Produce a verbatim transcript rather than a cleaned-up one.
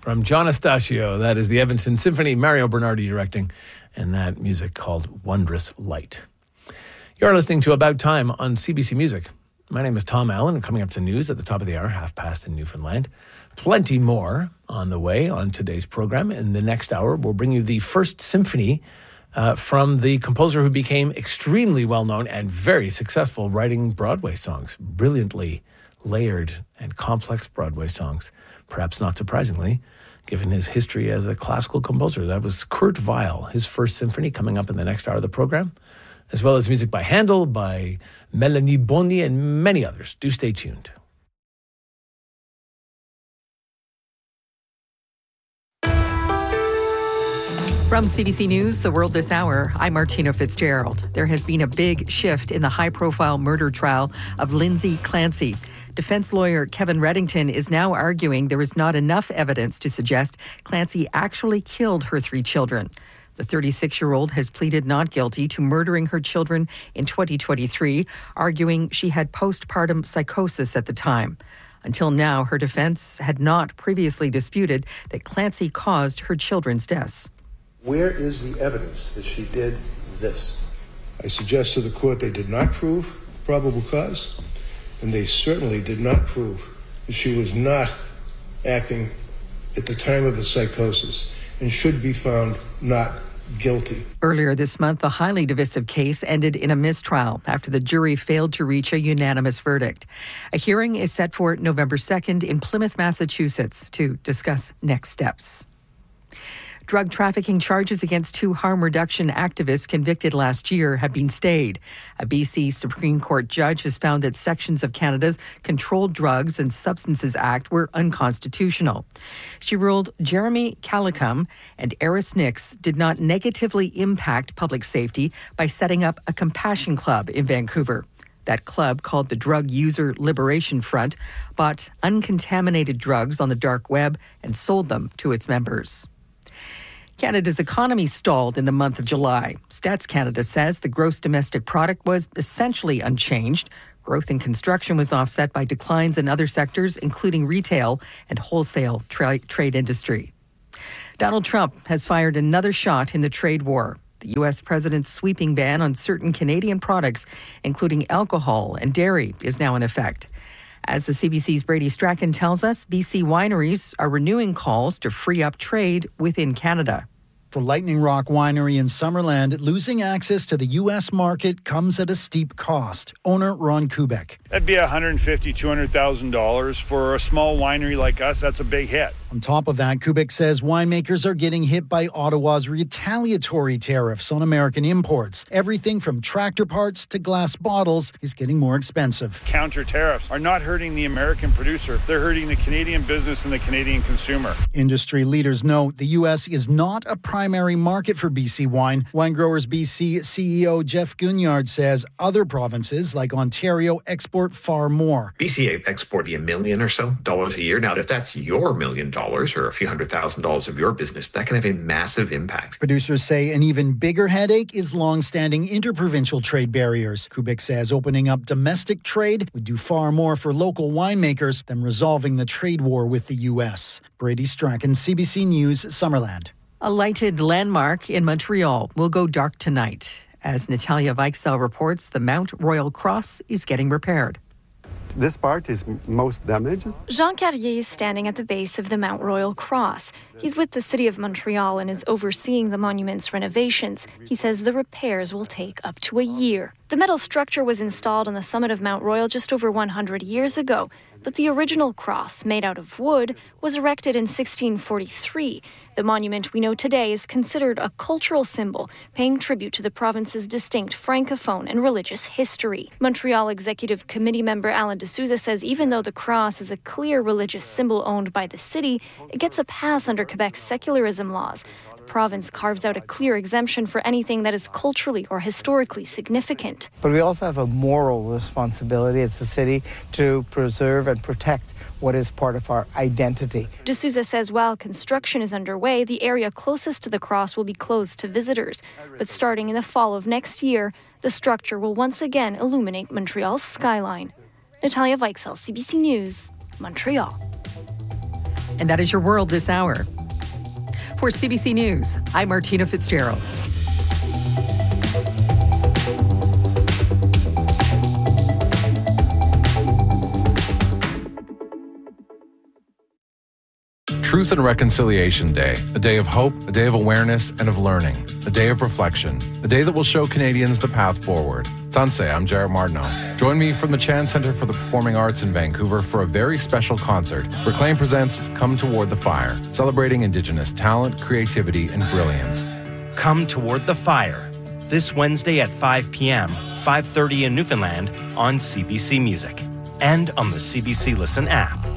From John Astasio, that is the Edmonton Symphony, Mario Bernardi directing, and that music called Wondrous Light. You're listening to About Time on C B C Music. My name is Tom Allen, and coming up to news at the top of the hour, half past in Newfoundland. Plenty more on the way on today's program. In the next hour, we'll bring you the first symphony uh, from the composer who became extremely well-known and very successful writing Broadway songs, brilliantly layered and complex Broadway songs, perhaps not surprisingly, given his history as a classical composer. That was Kurt Weill, his first symphony, coming up in the next hour of the program, as well as music by Handel, by Melanie Boni, and many others. Do stay tuned. From C B C News, The World This Hour, I'm Martina Fitzgerald. There has been a big shift in the high-profile murder trial of Lindsay Clancy. Defense lawyer Kevin Reddington is now arguing there is not enough evidence to suggest Clancy actually killed her three children. The thirty-six-year-old has pleaded not guilty to murdering her children in twenty twenty-three, arguing she had postpartum psychosis at the time. Until now, her defense had not previously disputed that Clancy caused her children's deaths. Where is the evidence that she did this? I suggest to the court they did not prove probable cause, and they certainly did not prove that she was not acting at the time of the psychosis and should be found not guilty. Earlier this month, the highly divisive case ended in a mistrial after the jury failed to reach a unanimous verdict. A hearing is set for November second in Plymouth, Massachusetts, to discuss next steps. Drug trafficking charges against two harm reduction activists convicted last year have been stayed. A B C Supreme Court judge has found that sections of Canada's Controlled Drugs and Substances Act were unconstitutional. She ruled Jeremy Calicum and Eris Nix did not negatively impact public safety by setting up a compassion club in Vancouver. That club, called the Drug User Liberation Front, bought uncontaminated drugs on the dark web and sold them to its members. Canada's economy stalled in the month of July. Stats Canada says the gross domestic product was essentially unchanged. Growth in construction was offset by declines in other sectors, including retail and wholesale tra- trade industry. Donald Trump has fired another shot in the trade war. The U S president's sweeping ban on certain Canadian products, including alcohol and dairy, is now in effect. As the C B C's Brady Strachan tells us, B C wineries are renewing calls to free up trade within Canada. For Lightning Rock Winery in Summerland, losing access to the U S market comes at a steep cost. Owner Ron Kubek. That'd be one hundred fifty thousand dollars, two hundred thousand dollars. For a small winery like us, that's a big hit. On top of that, Kubik says winemakers are getting hit by Ottawa's retaliatory tariffs on American imports. Everything from tractor parts to glass bottles is getting more expensive. Counter tariffs are not hurting the American producer. They're hurting the Canadian business and the Canadian consumer. Industry leaders note the U S is not a primary market for B C wine. Wine Growers B C C E O Jeff Gunyard says other provinces like Ontario export far more. B C export a million or so dollars a year. Now, if that's your million dollars or a few hundred thousand dollars of your business, that can have a massive impact. Producers say an even bigger headache is long-standing interprovincial trade barriers. Kubik says opening up domestic trade would do far more for local winemakers than resolving the trade war with the U S. Brady Strachan, C B C News, Summerland. A lighted landmark in Montreal will go dark tonight. As Natalia Weichsel reports, the Mount Royal Cross is getting repaired. This part is most damaged. Jean Carrier is standing at the base of the Mount Royal Cross. He's with the City of Montreal and is overseeing the monument's renovations. He says the repairs will take up to a year. The metal structure was installed on the summit of Mount Royal just over one hundred years ago, but the original cross, made out of wood, was erected in sixteen forty-three. The monument we know today is considered a cultural symbol, paying tribute to the province's distinct francophone and religious history. Montreal Executive Committee member Alan D'Souza says even though the cross is a clear religious symbol owned by the city, it gets a pass under Quebec's secularism laws. The province carves out a clear exemption for anything that is culturally or historically significant. But we also have a moral responsibility as a city to preserve and protect what is part of our identity. D'Souza says while construction is underway, the area closest to the cross will be closed to visitors. But starting in the fall of next year, the structure will once again illuminate Montreal's skyline. Natalia Weichsel, C B C News, Montreal. And that is your world this hour. For C B C News, I'm Martina Fitzgerald. Truth and Reconciliation Day, a day of hope, a day of awareness and of learning, a day of reflection, a day that will show Canadians the path forward. Tanse, I'm Jared Martineau. Join me from the Chan Centre for the Performing Arts in Vancouver for a very special concert. Reclaim presents Come Toward the Fire, celebrating Indigenous talent, creativity, and brilliance. Come Toward the Fire, this Wednesday at five p.m., five thirty in Newfoundland on C B C Music and on the C B C Listen app.